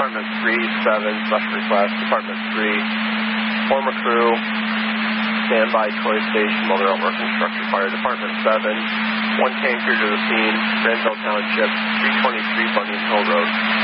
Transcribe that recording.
Department 3-7, special request. Department 3, former crew, standby Troy Station, Mother Elmer Construction Fire. Department 7, one tanker to the scene, Granville Township, 323 Bunyan Hill Road.